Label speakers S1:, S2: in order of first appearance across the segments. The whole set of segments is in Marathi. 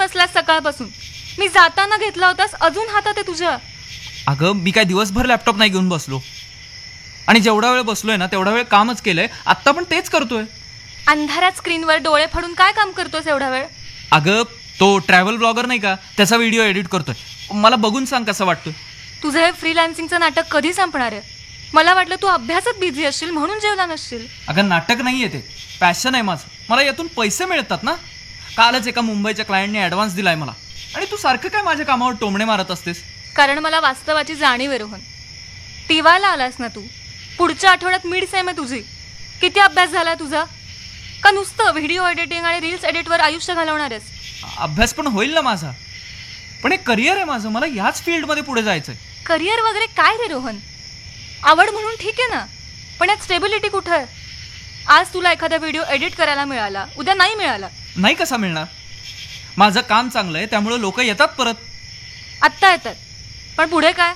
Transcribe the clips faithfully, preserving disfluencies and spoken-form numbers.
S1: बसलास सकाळपासून. मी जाताना घेतला होतास, अजून हातात आहे तुझ्या.
S2: अगं मी काय दिवसभर लॅपटॉप नाही घेऊन बसलो, आणि जेवढा वेळ बसलोय ना तेवढा वेळ कामच केलंय. आत्ता पण तेच करतोय.
S1: अंधारात स्क्रीनवर डोळे फाडून काय काम करतोस एवढा वेळ?
S2: अगं तो ट्रॅव्हल ब्लॉगर नाही का, त्याचा व्हिडिओ एडिट करतोय. मला बघून सांग कसं वाटतोय.
S1: तुझं हे फ्रीलान्सिंगचं नाटक कधी संपणार आहे? मला वाटलं तू अभ्यासात बिझी असशील म्हणून जेवला नसशील.
S2: अगं नाटक नाहीये ते, पॅशन आहे माझं. मला यातून पैसे मिळतात ना. कालच एका मुंबईच्या क्लायंटने ॲडव्हान्स दिलाय मला. आणि तू सारखं काय माझ्या कामावर टोमणे मारत असतेस?
S1: कारण मला वास्तवाची जाणीव आहे रोहन. टीवायला आलास ना तू. पुढच्या आठवड्यात मिड सेम आहे तुझी. किती अभ्यास झाला तुझा? का नुसतं व्हिडिओ एडिटिंग आणि रील्स एडिटवर आयुष्य घालवणार आहेस?
S2: अभ्यास पण होईल ना माझा, पण एक करिअर आहे माझं. मला याच फील्डमध्ये पुढे जायचंय.
S1: करिअर वगैरे काय रे रोहन? आवड म्हणून ठीक आहे ना, पण यात स्टेबिलिटी कुठं आहे? आज तुला एखादा व्हिडिओ एडिट करायला मिळाला, उद्या नाही मिळाला.
S2: नाही कसा मिळणार? माझं काम चांगलं आहे त्यामुळे लोक येतात परत.
S1: आत्ता येतात, पण पुढे काय?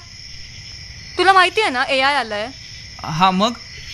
S1: तुला माहिती आहे ना ए आय आलंय.
S2: हा मग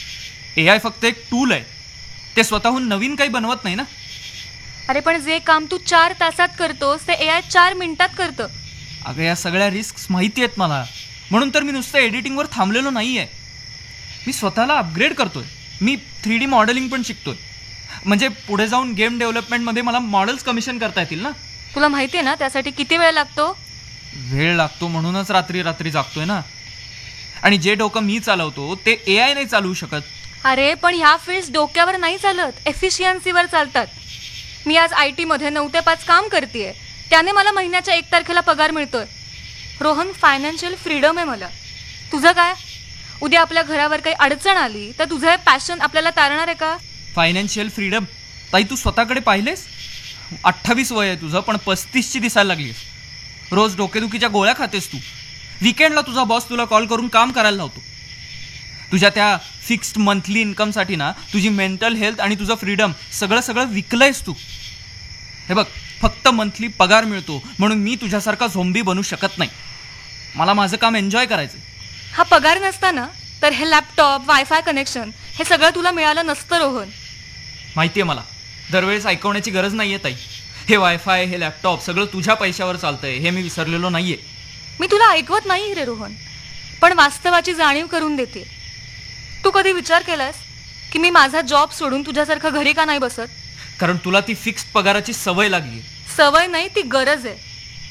S2: ए आय फक्त एक टूल आहे, ते स्वतःहून नवीन काही बनवत नाही ना.
S1: अरे पण जे काम तू चार तासात करतोस ते ए आय चार मिनिटात करतं.
S2: अगं या सगळ्या रिस्क माहिती आहेत मला, म्हणून तर मी नुसतं एडिटिंगवर थांबलेलो नाहीये. मी स्वतःला अपग्रेड करतोय. मी थ्री डी मॉडेलिंग पण शिकतोय, म्हणजे पुढे जाऊन गेम डेव्हलपमेंटमध्ये मला मॉडेल्स कमिशन करता येतील ना.
S1: तुला माहिती आहे ना त्यासाठी किती वेळ लागतो?
S2: वेळ लागतो म्हणूनच रात्री रात्री जागतोय ना. आणि जे डोकं मी चालवतो ते ए आय नाही चालवू शकत.
S1: अरे पण ह्या फील्ड्स डोक्यावर नाही चालत, एफिशियन्सीवर चालतात. मी आज आय टीमध्ये नऊ ते पाच काम करतेय, त्याने मला महिन्याच्या एक तारखेला पगार मिळतोय. रोहन, फायनान्शियल फ्रीडम आहे मला. तुझं काय? उद्या आपल्या घरावर काही अडचण आली तर तुझं हे पॅशन आपल्याला तारणार आहे का?
S2: Financial freedom? ताई तू स्वतःकडे पाहिलेस? अठ्ठावीस वय आहे तुझं, पण पस्तीसची दिसायला लागलीस. रोज डोकेदुखीच्या गोळ्या खातेस तू. विकेंडला तुझा बॉस तुला कॉल करून काम करायला लावतो. तुझ्या त्या फिक्स्ड मंथली इन्कमसाठी ना तुझी मेंटल हेल्थ आणि तुझं फ्रीडम सगळं सगळं विकलंयस तू. हे बघ, फक्त मंथली पगार मिळतो म्हणून मी तुझ्यासारखा झोंबी बनू शकत नाही. मला माझं काम एन्जॉय करायचं.
S1: हा पगार नसता ना तर हे लॅपटॉप, वायफाय कनेक्शन हे सगळं तुला मिळालं नसतं रोहन.
S2: माहिती आहे मला. दरवेळेस ऐकवण्याची गरज नाहीये ताई. हे वायफाय, हे लॅपटॉप सगळं तुझ्या पैशावर चालतंय हे मी विसरलेलो नाहीये.
S1: मी तुला ऐकवत नाही रे रोहन, पण वास्तवाची जाणीव करून देते. तू कधी विचार केलास की मी माझा जॉब सोडून तुझ्यासारखं घरी का नाही बसत?
S2: कारण तुला ती फिक्स्ड पगाराची सवय लागली.
S1: सवय नाही, ती गरज आहे.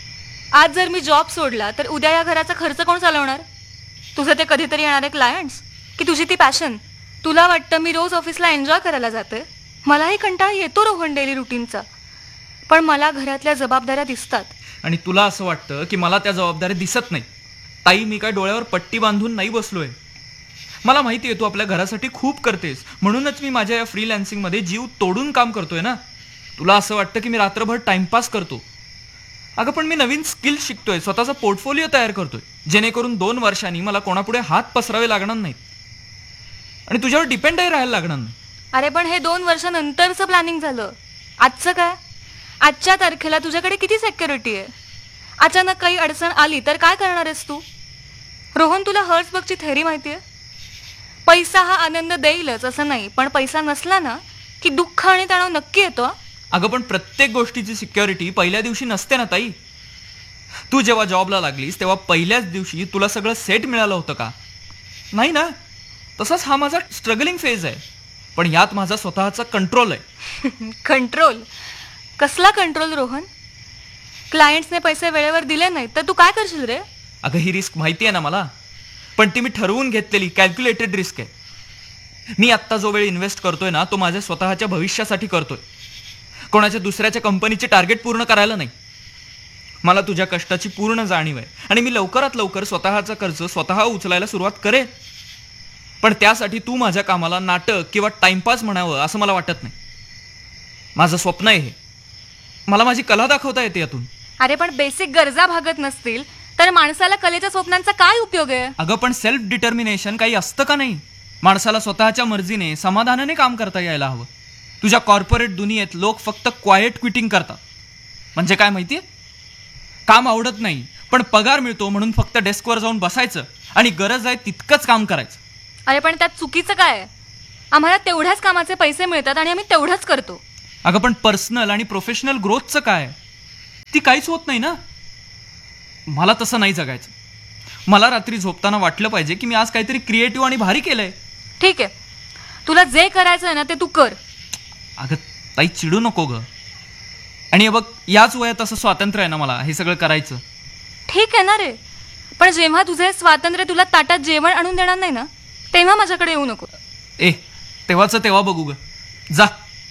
S1: आज जर मी जॉब सोडला तर उद्या या घराचा खर्च कोण चालवणार? तुझं ते कधीतरी येणारे क्लायंट्स की तुझी ती पॅशन? तुला वाटतं मी रोज ऑफिसला एन्जॉय करायला जाते? मलाही कंटाळा येतो रोहन डेली रुटीनचा, पण मला घरातल्या जबाबदाऱ्या दिसतात.
S2: आणि तुला असं वाटतं की मला त्या जबाबदाऱ्या दिसत नाही. ताई मी काय डोळ्यावर पट्टी बांधून नाही बसलोय. मला माहिती आहे तू आपल्या घरासाठी खूप करतेस, म्हणूनच मी माझ्या या फ्रीलान्सिंगमध्ये जीव तोडून काम करतोय ना. तुला असं वाटतं की मी रात्रभर टाइमपास करतो. अगं पण मी नवीन स्किल शिकतोय, स्वतःचा पोर्टफोलिओ तयार करतोय, जेणेकरून दोन वर्षांनी मला कोणापुढे हात पसरावे लागणार नाहीत आणि तुझ्यावर डिपेंडही राहायला लागणार नाही.
S1: अरे पण हे दोन वर्षानंतरचं प्लॅनिंग झालं. आजचं काय? आजच्या तारखेला तुझ्याकडे किती सिक्युरिटी आहे? अचानक काही अडचण आली तर काय करणार आहेस तू? रोहन, तुला हर्ट्सबर्गची थेअरी माहिती आहे? पैसा हा आनंद देईलच असं नाही, पण पैसा नसला ना की दुःख आणि तणाव नक्की येतो.
S2: अगं पण प्रत्येक गोष्टीची सिक्युरिटी पहिल्या दिवशी नसते ना ताई. तू जेव्हा जॉबला लागलीस तेव्हा पहिल्याच दिवशी तुला सगळं सेट मिळालं होतं का? नाही ना. तसाच हा माझा स्ट्रगलिंग फेज आहे, पण यात माझा स्वतःचा कंट्रोल आहे.
S1: कंट्रोल? कसला कंट्रोल रोहन? क्लायंट्सने पैसे वेळेवर दिले नाही तर तू काय करशील रे?
S2: अगं ही रिस्क माहिती आहे ना मला, पण ती मी ठरवून घेतलेली कॅल्क्युलेटेड रिस्क आहे. मी आत्ता जो वेळ इन्व्हेस्ट करतोय ना तो माझ्या स्वतःच्या भविष्यासाठी करतोय, कोणाच्या दुसऱ्याच्या कंपनीचे टार्गेट पूर्ण करायला नाही. मला तुझ्या कष्टाची पूर्ण जाणीव आहे आणि मी लवकरात लवकर स्वतःचा कर्ज स्वतः उचलायला सुरुवात करेन. पण त्यासाठी तू माझ्या कामाला नाटक किंवा टाइमपास म्हणावं असं मला वाटत नाही. माझं स्वप्न आहे हे. मला माझी कला दाखवता येते यातून.
S1: अरे पण बेसिक गरजा भागत नसतील तर माणसाला कलेच्या स्वप्नांचा काय उपयोग आहे?
S2: अगं पण सेल्फ डिटर्मिनेशन काही असतं का नाही? माणसाला स्वतःच्या मर्जीने समाधानाने काम करता यायला हवं. तुझ्या कॉर्पोरेट दुनियेत लोक फक्त क्वायट क्विटिंग करतात. म्हणजे काय माहितीये? काम आवडत नाही पण पगार मिळतो म्हणून फक्त डेस्कवर जाऊन बसायचं आणि गरज आहे तितकंच काम करायचं.
S1: अरे पण त्यात चुकीचं काय आहे? आम्हाला तेवढ्याच कामाचे पैसे मिळतात आणि आम्ही तेवढंच करतो.
S2: अगं पण पर्सनल आणि प्रोफेशनल ग्रोथचं काय? ती काहीच होत नाही ना. मला तसं नाही जगायचं. मला रात्री झोपताना वाटलं पाहिजे की मी आज काहीतरी क्रिएटिव्ह आणि भारी केलंय.
S1: ठीक आहे, तुला जे करायचं आहे ना ते तू कर.
S2: अगं ताई, चिडू नको ग. आणि हे बघ, याच वयात असं स्वातंत्र्य आहे ना मला हे सगळं करायचं.
S1: ठीक आहे ना रे, पण जेव्हा तुझे स्वातंत्र्य तुला ताटात जेवण आणून देणार नाही ना, तेव्हा माझ्याकडे येऊ नको.
S2: ए, तेव्हाच तेव्हा बघू ग. जा.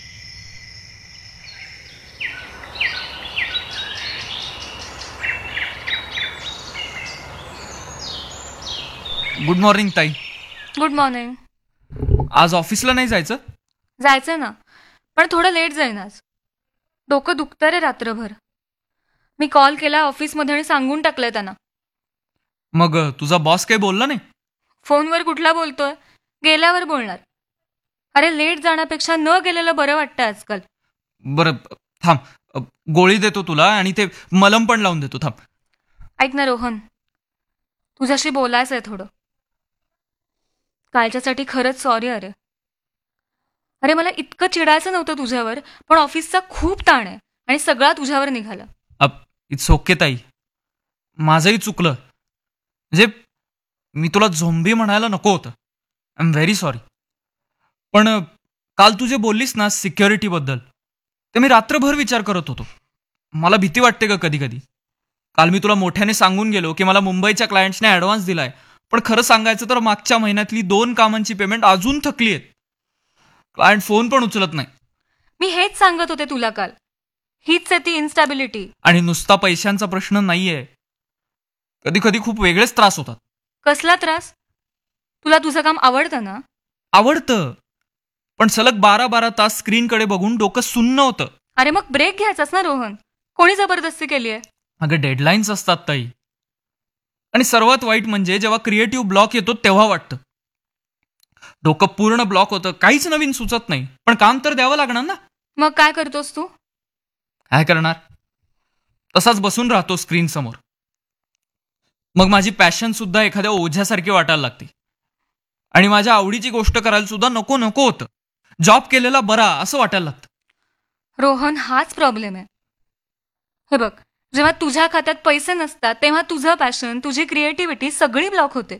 S2: गुड मॉर्निंग ताई.
S1: Good morning.
S2: आज ऑफिसला नाही जायचं?
S1: जायचं ना, पण थोडं लेट जाईन आज. डोकं दुखतं रे रात्रभर. मी कॉल केला ऑफिसमध्ये आणि सांगून टाकलंय त्यांना.
S2: मग तुझा बॉस काही बोलला नाही?
S1: फोनवर कुठला बोलतोय, गेल्यावर बोलणार. अरे लेट जाण्यापेक्षा न गेलेलं बरं वाटतं आजकाल.
S2: बरं थांब, गोळी देतो तुला आणि ते मलम पण लावून देतो. थांब.
S1: ऐक ना रोहन, तुझ्याशी बोलायचं आहे थोडं. कालच्यासाठी खरंच सॉरी. अरे अरे मला इतकं चिडायचं नव्हतं तुझ्यावर, पण ऑफिसचा खूप ताण आहे आणि सगळा तुझ्यावर निघाला.
S2: इट्स ओके ताई, माझंही चुकलं. म्हणजे मी तुला झोंबी म्हणायला नको होतं. I am very sorry. पण काल तू जे बोललीस ना सिक्युरिटीबद्दल, ते मी रात्रभर विचार करत होतो. मला भीती वाटते का कधी कधी. काल मी तुला मोठ्याने सांगून गेलो की मला मुंबईच्या क्लायंट्सने ॲडव्हान्स दिलाय, पण खरं सांगायचं तर मागच्या महिन्यातली दोन कामांची पेमेंट अजून थकली आहेत. क्लायंट फोन पण उचलत नाही.
S1: मी हेच सांगत होते तुला काल. हीच आहे ती इन्स्टॅबिलिटी.
S2: आणि नुसता पैशांचा प्रश्न नाहीये, कधी कधी खूप वेगळेच त्रास होतात.
S1: कसला त्रास? तुला तुझं काम आवडतं ना?
S2: आवडतं, पण सलग बारा बारा तास स्क्रीनकडे बघून डोकं सुन्न होतं.
S1: अरे मग ब्रेक घ्यायचाच ना रोहन. कोणी जबरदस्ती केली आहे?
S2: अगं डेडलाईन्स असतात ताई. आणि सर्वात वाईट म्हणजे जेव्हा क्रिएटिव्ह ब्लॉक येतो तेव्हा वाटतं. डोकं पूर्ण ब्लॉक होतं, काहीच नवीन सुचत नाही, पण काम तर द्यावं लागणार ना.
S1: मग काय करतोस तू?
S2: काय करणार, तसाच बसून राहतो स्क्रीन समोर. मग माझी पॅशन सुद्धा एखाद्या ओझ्यासारखी वाटायला लागते. आणि माझ्या आवडीची गोष्ट करायला सुद्धा नको नको होतं. जॉब केलेला बरा असं वाटायला लागतं.
S1: रोहन, हाच प्रॉब्लेम आहे. हे बघ, जेव्हा तुझ्या खात्यात पैसे नसतात तेव्हा तुझं पॅशन, तुझी क्रिएटिव्हिटी सगळी ब्लॉक होते.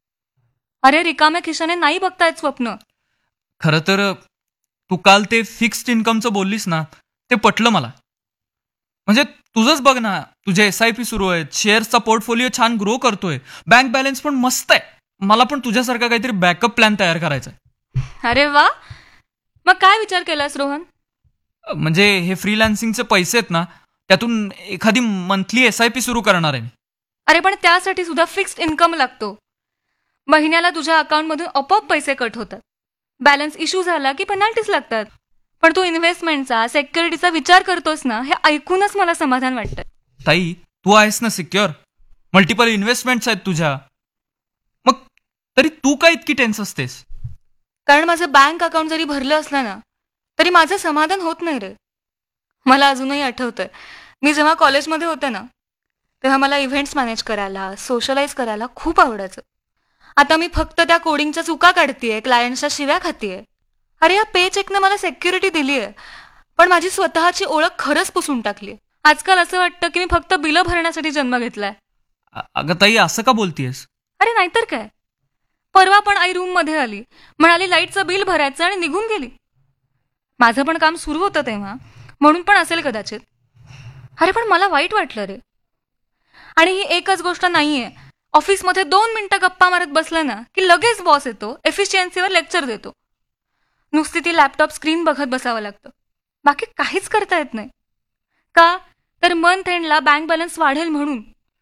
S1: अरे रिकाम्या खिशाने नाही बघतायत स्वप्न.
S2: खरं तर तू काल ते फिक्स्ड इन्कमचं बोललीस ना, ते पटलं मला. म्हणजे तुझंच बघ ना, तुझे एस आय पी सुरू आहेत, शेअर्सचा पोर्टफोलिओ छान ग्रो करतोय, बँक बॅलन्स पण मस्त आहे. मला पण तुझ्यासारखा काहीतरी बॅकअप प्लॅन तयार करायचा आहे.
S1: अरे वा, मग काय विचार केलास रोहन?
S2: म्हणजे हे फ्रीलान्सिंगचे पैसे आहेत ना, त्यातून एखादी मंथली एस आय पी सुरू करणार आहे मी.
S1: अरे पण त्यासाठी सुद्धा फिक्स्ड इन्कम लागतो. महिन्याला तुझ्या अकाउंटमधून आपोआप पैसे कट होतात. बॅलन्स इश्यू झाला की पेनल्टीज लागतात. पण तू इन्व्हेस्टमेंटचा, सेक्युरिटीचा विचार करतोस ना, हे ऐकूनच मला समाधान वाटतं.
S2: ताई, तू आहेस ना सिक्युअर. मल्टिपल इन्व्हेस्टमेंट्स आहेत तुझ्या. मग तरी तू काय इतकी टेन्स असतेस?
S1: कारण माझं बँक अकाउंट जरी भरलं असलं ना, तरी माझं समाधान होत नाही रे. मला अजूनही आठवतंय, मी जेव्हा कॉलेजमध्ये होते ना, तेव्हा मला इव्हेंट्स मॅनेज करायला, सोशलाइज करायला खूप आवडायचं. आता मी फक्त त्या कोडिंगच्या चुका काढतीये, क्लायंटच्या शिव्या खातीये. अरे या पे चेकनं मला सेक्युरिटी दिली आहे, पण माझी स्वतःची ओळख खरंच पुसून टाकली. आजकाल असं वाटतं की मी फक्त बिलं भरण्यासाठी जन्म घेतलाय.
S2: अगं ताई, असं का बोलतीयस?
S1: अरे नाहीतर काय. परवा पण आई रूम मध्ये आली, म्हणाली लाईटचं बिल भरायचं आणि निघून गेली. माझं पण काम सुरू होतं तेव्हा, म्हणून पण असेल कदाचित. अरे पण मला वाईट वाटलं रे. आणि ही एकच गोष्ट नाहीये. ऑफिसमध्ये दोन मिनिटं गप्पा मारत बसलं ना की लगेच बॉस येतो, एफिशियन्सीवर लेक्चर देतो. नुसती ती लॅपटॉप स्क्रीन बघत बसावं लागतं, बाकी काहीच करता येत नाही. का तर मंथ एंडला बँक बॅलन्स वाढेल म्हणून.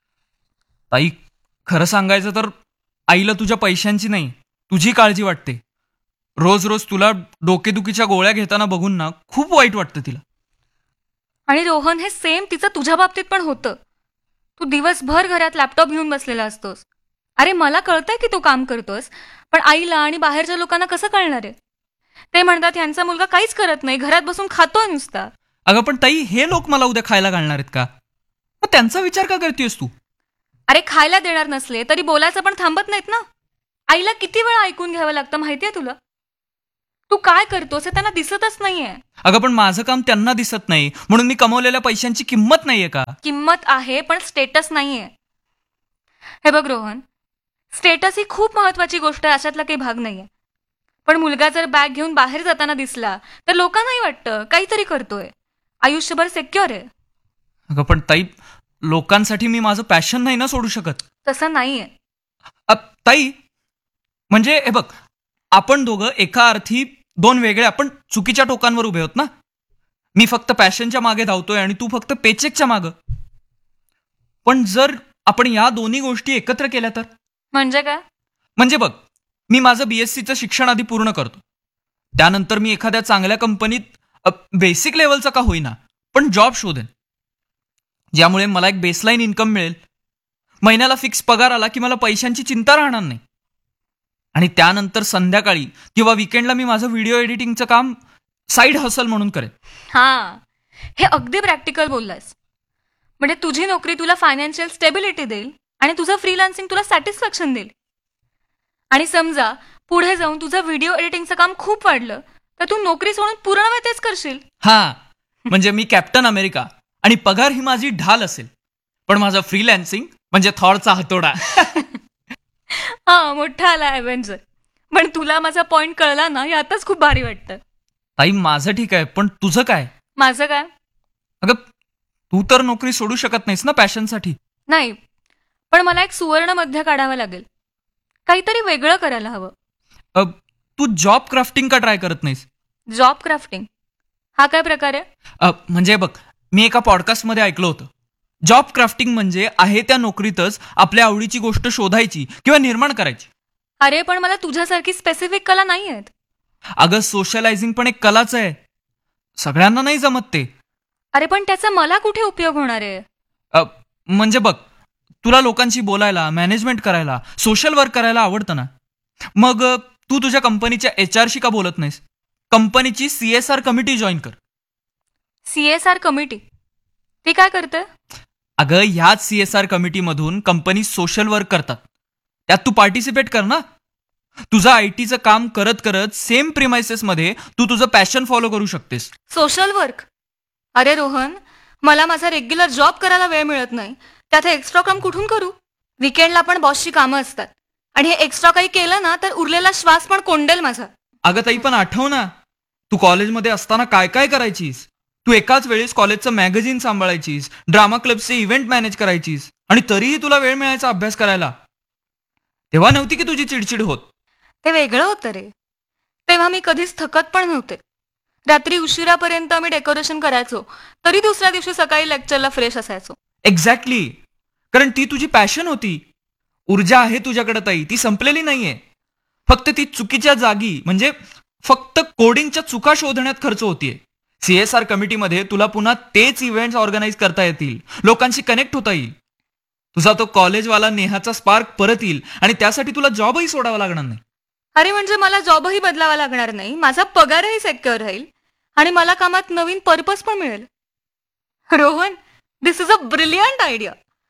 S2: ताई, खरं सांगायचं तर आईला तुझ्या पैशांची नाही, तुझी काळजी वाटते. रोज रोज तुला डोकेदुखीच्या गोळ्या घेताना बघून ना खूप वाईट वाटतं तिला.
S1: आणि रोहन, हे सेम तिचं तुझ्या बाबतीत पण होतं. तू दिवसभर घरात लॅपटॉप घेऊन बसलेला असतोस. अरे मला कळतंय की तू काम करतोस, पण आईला आणि बाहेरच्या लोकांना कसं कळणार आहे? ते म्हणतात ह्यांचा मुलगा काहीच करत नाही, घरात बसून खातोय नुसता.
S2: अगं पण ताई, हे लोक मला उद्या खायला घालणार आहेत का? मग त्यांचा विचार का करतेस तू?
S1: अरे खायला देणार नसले तरी बोलायचं पण थांबत नाहीत ना. आईला किती वेळा ऐकून घ्यावं लागतं माहितीये तुला? तू काय करतोस हे त्यांना दिसतच नाहीये.
S2: अगं पण माझं काम त्यांना दिसत नाही म्हणून मी कमवलेल्या पैशांची किंमत नाहीये का?
S1: किंमत आहे पण स्टेटस नाहीये. हे बघ रोहन, स्टेटस ही खूप महत्वाची गोष्ट आहे, अशातला काही भाग नाहीये. पण मुलगा जर बॅग घेऊन बाहेर जाताना दिसला तर लोकांनाही वाटतं काहीतरी करतोय, आयुष्यभर सेक्युअर आहे.
S2: अगं पण ताई, लोकांसाठी मी माझं पॅशन नाही ना सोडू शकत.
S1: तसं नाहीये.
S2: अ, ताई म्हणजे हे बघ, आपण दोघं एका अर्थी दोन वेगळे आपण चुकीच्या टोकांवर उभे आहोत ना. मी फक्त पॅशनच्या मागे धावतोय आणि तू फक्त पेचेकच्या मागं. पण जर आपण या दोन्ही गोष्टी एकत्र केल्या तर?
S1: म्हणजे काय?
S2: म्हणजे बघ, मी माझं बीएससीचं शिक्षण आधी पूर्ण करतो, त्यानंतर मी एखाद्या चांगल्या कंपनीत बेसिक लेवलचा का होईना पण जॉब शोधेन, ज्यामुळे मला एक बेसलाईन इन्कम मिळेल. महिन्याला फिक्स पगार आला की मला पैशांची चिंता राहणार नाही. आणि त्यानंतर संध्याकाळी किंवा विकेंडला मी माझं व्हिडिओ एडिटिंगचं काम साईड हसल म्हणून करेन.
S1: हा, हे अगदी प्रॅक्टिकल बोललास. म्हणजे तुझी नोकरी तुला फायनान्शियल स्टेबिलिटी देईल आणि तुझं फ्रीलान्सिंग तुला सॅटिस्फॅक्शन देईल. आणि समजा पुढे जाऊन तुझं व्हिडिओ एडिटिंगचं काम खूप वाढलं तर तू नोकरी सोडून पूर्ण वेळ तेच करशील.
S2: हा, म्हणजे मी कॅप्टन अमेरिका आणि पगार ही माझी ढाल असेल, पण माझं फ्रीलान्सिंग म्हणजे थॉरचा हातोडा.
S1: हा, मोठा आला ॲव्हेंजर. पण तुला माझा पॉइंट कळला ना, यातच खूप भारी वाटतं.
S2: ताई माझं ठीक आहे, पण तुझं काय?
S1: माझं काय?
S2: अगं तू तर नोकरी सोडू शकत नाहीस ना पॅशनसाठी.
S1: नाही, पण मला एक सुवर्ण मध्य काढावं लागेल. काहीतरी वेगळं करायला हवं.
S2: अ, तू जॉब क्राफ्टिंग का ट्राय करत नाहीस?
S1: जॉब क्राफ्टिंग हा काय प्रकार आहे?
S2: अ, म्हणजे बघ, मी एका पॉडकास्टमध्ये ऐकलं होतं, जॉब क्राफ्टिंग म्हणजे आहे त्या नोकरीतच आपल्या आवडीची गोष्ट शोधायची किंवा निर्माण करायची.
S1: अरे पण मला तुझ्यासारखी स्पेसिफिक कला नाही आहेत.
S2: अगं सोशलायझिंग पण एक कलाच आहे, सगळ्यांना नाही जमत ते.
S1: अरे पण त्याचा मला कुठे उपयोग होणार आहे?
S2: अ, म्हणजे बघ, तुला लोकांशी बोलायला, मॅनेजमेंट करायला, सोशल वर्क करायला आवडतं ना. मग अ, तू तुझ्या कंपनीच्या एच आरशी का बोलत नाहीस? कंपनीची सीएसआर कमिटी जॉईन कर.
S1: सीएसआर कमिटी ती काय करते?
S2: अगं ह्याच सीएसआर कमिटीमधून कंपनी सोशल वर्क करतात, त्यात तू पार्टिसिपेट कर ना. तुझं आयटीचं काम करत करत सेम प्रिमाइसेसमध्ये तू तुझं पॅशन फॉलो करू शकतेस.
S1: Social work? अरे रोहन, मला माझा रेग्युलर जॉब करायला वेळ मिळत नाही, त्यात हे एक्स्ट्रा काम कुठून करू? विकेंडला पण बॉसची कामं असतात आणि हे एक्स्ट्रा काही केलं ना तर उरलेला श्वास पण कोंडेल माझा.
S2: अगं ताई पण आठव ना, तू कॉलेजमध्ये असताना काय काय करायचीस. तू एकाच वेळेस कॉलेजचं मॅगझिन सांभाळायचीस, ड्रामा क्लबचे इव्हेंट मॅनेज करायचीस, आणि तरीही तुला वेळ मिळायचा अभ्यास करायला. तेव्हा नव्हती की तुझी चिडचिड होत?
S1: ते वेगळं होतं रे. तेव्हा मी कधीच थकत पण नव्हते. रात्री उशिरापर्यंत मी डेकोरेशन करायचो, तरी दुसऱ्या दिवशी सकाळी लेक्चरला फ्रेश असायचो.
S2: एक्झॅक्टली, कारण ती तुझी पॅशन होती. ऊर्जा आहे तुझ्याकडे ताई, ती संपलेली नाहीये. फक्त ती चुकीच्या जागी, म्हणजे फक्त कोडिंगच्या चुका शोधण्यात खर्च होतीये. सीएसआर कमिटीमध्ये तुला पुन्हा तेच इव्हेंट्स ऑर्गनाईज करता येतील, लोकांशी कनेक्ट होता येईल, तुझा तो कॉलेजवाला नेहाचा स्पार्क परत येईल आणि त्यासाठी तुला जॉबही सोडावा लागणार नाही.
S1: अरे म्हणजे मला जॉबही बदलावा लागणार नाही, माझा पगारही सेक्युअर राहील आणि मला कामात नवीन पर्पज पण मिळेल. रोहन, दिस इज अ ब्रिलियंट आयडिया.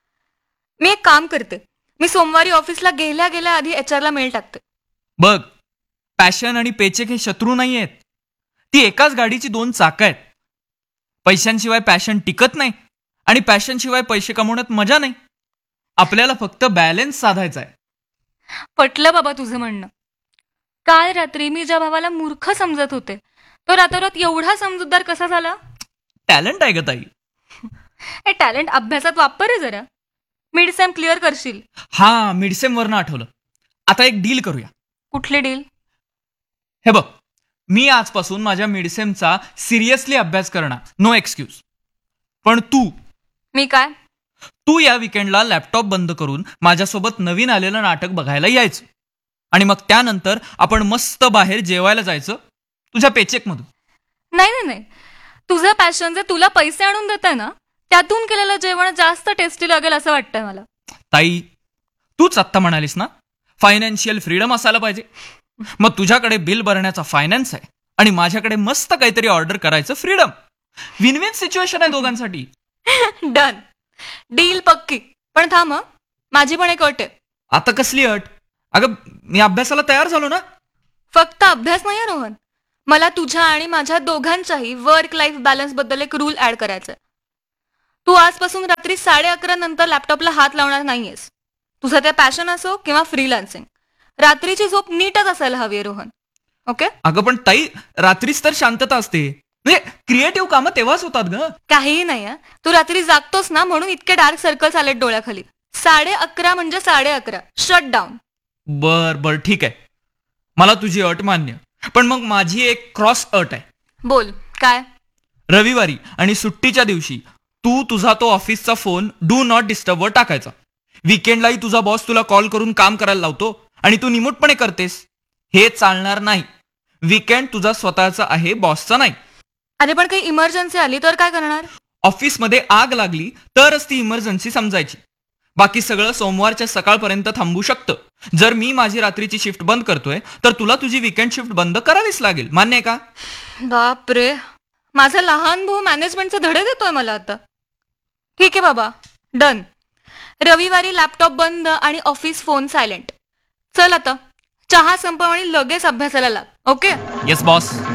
S1: मी एक काम करते, मी सोमवारी ऑफिसला गेल्या गेल्या आधी एचआरला मेल टाकते.
S2: बघ, पॅशन आणि पेचेक हे शत्रू नाही आहेत, ती एकाच गाडीची दोन चाकं आहेत. पैशांशिवाय पॅशन टिकत नाही आणि पॅशनशिवाय पैसे कमवण्यात मजा नाही. आपल्याला फक्त बॅलन्स साधायचा आहे.
S1: पटलं बाबा तुझं म्हणणं. काल रात्री मी ज्या भावाला मूर्ख समजत होते तो रातोरात एवढा समजूतदार कसा झाला?
S2: टॅलेंट आहे ग ताई.
S1: हे टॅलेंट अभ्यासात वापर रे जरा. मिड सेम क्लिअर करशील?
S2: हा, मिडसेम वरनं आठवलं. आता एक डील करूया.
S1: कुठली डील?
S2: हे बघ, मी आजपासून माझ्या मिडसेमचा सिरियसली अभ्यास करणार, नो एक्सक्यूज. पण तू
S1: मी काय?
S2: तू या विकेंडला लॅपटॉप बंद करून माझ्यासोबत नवीन आलेलं नाटक बघायला यायचं आणि मग त्यानंतर आपण मस्त बाहेर जेवायला जायचं तुझ्या पेचेक मधून.
S1: नाही नाही नाही, तुझं पॅशन जे तुला पैसे आणून देत आहे ना, त्यातून केलेलं जेवण जास्त टेस्टी लागेल असं वाटतंय मला.
S2: ताई, तूच आत्ता म्हणालीस ना फायनान्शियल फ्रीडम असायला पाहिजे. मग तुझ्याकडे बिल भरण्याचा फायनान्स आहे आणि माझ्याकडे मस्त काहीतरी ऑर्डर करायचं फ्रीडम. विन विन सिच्युएशन आहे दोघांसाठी.
S1: डन, डील पक्की. पण थांब हं, माझी पण एक अट आहे.
S2: आता कसली अट? अगं मी अभ्यासाला तयार झालो ना.
S1: फक्त अभ्यास नाही रोहन, मला तुझ्या आणि माझ्या दोघांच्याही वर्क लाईफ बॅलन्स बद्दल एक रूल ऍड करायचा आहे. तू आजपासून रात्री साडे अकरा नंतर लॅपटॉपला हात लावणार नाहीयेस. तुझं ते पॅशन असो किंवा फ्रीलान्सिंग, रात्रीची झोप नीटच असायला हवी आहे रोहन. ओके?
S2: अगं पण ताई, रात्रीच तर शांतता असते. म्हणजे क्रिएटिव्ह कामं तेव्हाच होतात ग.
S1: काहीही नाही हं. तू रात्री जागतोस ना म्हणून इतके डार्क सर्कल्स आलेत डोळ्याखाली. साडे अकरा म्हणजे साडे अकरा. Shut down.
S2: बर बर ठीक आहे, मला तुझी अट मान्य. पण मग माझी एक क्रॉस अट आहे.
S1: बोल काय?
S2: रविवारी आणि सुट्टीच्या दिवशी तू तुझा तो ऑफिसचा फोन डू नॉट डिस्टर्बवर टाकायचा. विकेंडलाही तुझा बॉस तुला कॉल करून काम करायला लावतो आणि तू निमूटपणे करतेस. हे चालणार नाही. विकेंड तुझा स्वतःचा आहे, बॉसचा नाही.
S1: अरे पण काही इमर्जन्सी आली तर काय करणार?
S2: ऑफिसमध्ये आग लागली तरच ती इमर्जन्सी समजायची. बाकी सगळं सोमवारच्या सकाळपर्यंत थांबू शकतं. जर मी माझी रात्रीची शिफ्ट बंद करतोय तर तुला तुझी विकेंड शिफ्ट बंद करावीच लागेल. मान्य आहे का?
S1: बापरे, माझा लहान भाऊ मॅनेजमेंटचे धडे देतोय मला आता. ठीक आहे बाबा, डन. रविवारी लॅपटॉप बंद आणि ऑफिस फोन सायलेंट. चल आता चहा संपव आणि लगेच अभ्यासाला लाग. ओके?
S2: Yes boss.